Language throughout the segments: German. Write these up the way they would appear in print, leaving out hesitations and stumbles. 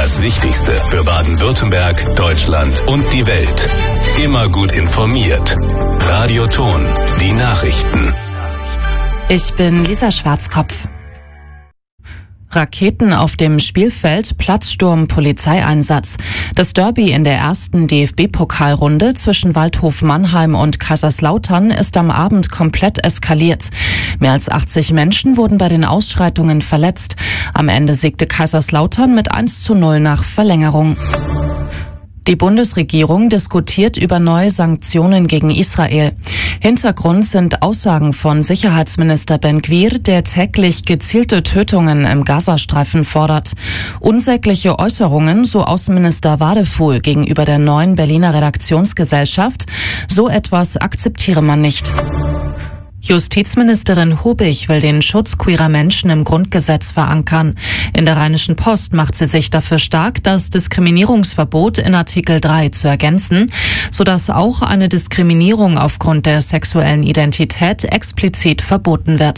Das Wichtigste für Baden-Württemberg, Deutschland und die Welt. Immer gut informiert. Radio Ton, die Nachrichten. Ich bin Lisa Schwarzkopf. Raketen auf dem Spielfeld, Platzsturm, Polizeieinsatz. Das Derby in der ersten DFB-Pokalrunde zwischen Waldhof Mannheim und Kaiserslautern ist am Abend komplett eskaliert. Mehr als 80 Menschen wurden bei den Ausschreitungen verletzt. Am Ende siegte Kaiserslautern mit 1:0 nach Verlängerung. Die Bundesregierung diskutiert über neue Sanktionen gegen Israel. Hintergrund sind Aussagen von Sicherheitsminister Ben-Gvir, der täglich gezielte Tötungen im Gazastreifen fordert. Unsägliche Äußerungen, so Außenminister Wadefuhl gegenüber der neuen Berliner Redaktionsgesellschaft. So etwas akzeptiere man nicht. Justizministerin Hubig will den Schutz queerer Menschen im Grundgesetz verankern. In der Rheinischen Post macht sie sich dafür stark, das Diskriminierungsverbot in Artikel 3 zu ergänzen, sodass auch eine Diskriminierung aufgrund der sexuellen Identität explizit verboten wird.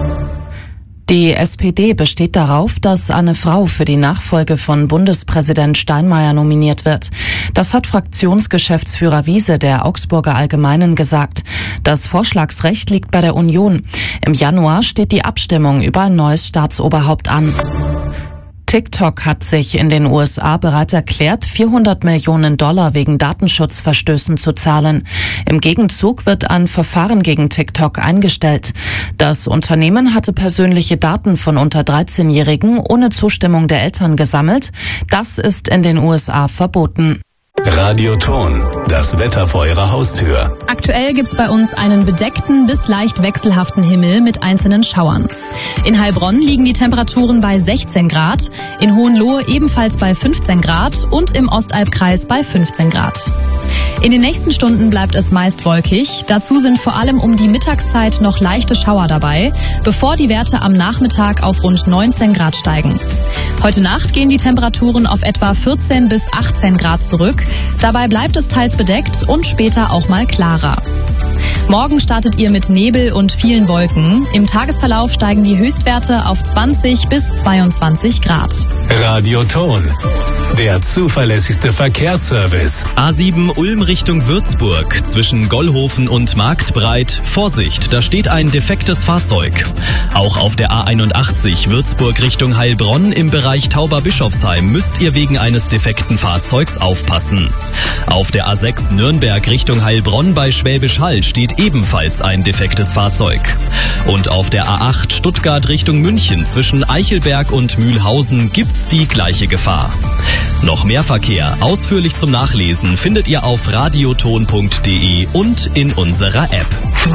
Die SPD besteht darauf, dass eine Frau für die Nachfolge von Bundespräsident Steinmeier nominiert wird. Das hat Fraktionsgeschäftsführer Wiese der Augsburger Allgemeinen gesagt. Das Vorschlagsrecht liegt bei der Union. Im Januar steht die Abstimmung über ein neues Staatsoberhaupt an. TikTok hat sich in den USA bereit erklärt, $400 Millionen wegen Datenschutzverstößen zu zahlen. Im Gegenzug wird ein Verfahren gegen TikTok eingestellt. Das Unternehmen hatte persönliche Daten von unter 13-Jährigen ohne Zustimmung der Eltern gesammelt. Das ist in den USA verboten. Radio Ton, das Wetter vor Ihrer Haustür. Aktuell gibt's bei uns einen bedeckten bis leicht wechselhaften Himmel mit einzelnen Schauern. In Heilbronn liegen die Temperaturen bei 16 Grad, in Hohenlohe ebenfalls bei 15 Grad und im Ostalbkreis bei 15 Grad. In den nächsten Stunden bleibt es meist wolkig. Dazu sind vor allem um die Mittagszeit noch leichte Schauer dabei, bevor die Werte am Nachmittag auf rund 19 Grad steigen. Heute Nacht gehen die Temperaturen auf etwa 14 bis 18 Grad zurück. Dabei bleibt es teils bedeckt und später auch mal klarer. Morgen startet ihr mit Nebel und vielen Wolken. Im Tagesverlauf steigen die Höchstwerte auf 20 bis 22 Grad. Radio Ton, der zuverlässigste Verkehrsservice. A7 Ulm Richtung Würzburg, zwischen Gollhofen und Marktbreit. Vorsicht, da steht ein defektes Fahrzeug. Auch auf der A81 Würzburg Richtung Heilbronn im Bereich Tauber-Bischofsheim müsst ihr wegen eines defekten Fahrzeugs aufpassen. Auf der A6 Nürnberg Richtung Heilbronn bei Schwäbisch Hall steht ebenfalls ein defektes Fahrzeug. Und auf der A8 Stuttgart Richtung München zwischen Eichelberg und Mühlhausen gibt's die gleiche Gefahr. Noch mehr Verkehr, ausführlich zum Nachlesen, findet ihr auf radioton.de und in unserer App.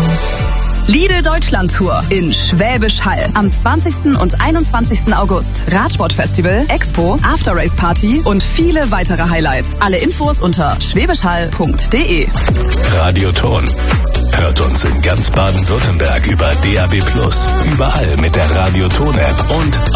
Lidl Deutschland Tour in Schwäbisch Hall am 20. und 21. August. Radsportfestival, Expo, After-Race Party und viele weitere Highlights. Alle Infos unter schwäbischhall.de. Radio Ton. Hört uns in ganz Baden-Württemberg über DAB+, überall mit der Radio Ton App und